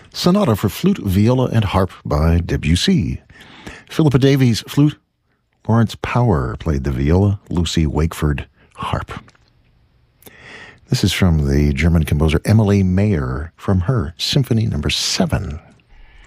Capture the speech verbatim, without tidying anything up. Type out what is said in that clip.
Sonata for Flute, Viola, and Harp by Debussy. Philippa Davies, flute. Lawrence Power played the viola. Lucy Wakeford, harp. This is from the German composer Emily Mayer from her Symphony Number seven.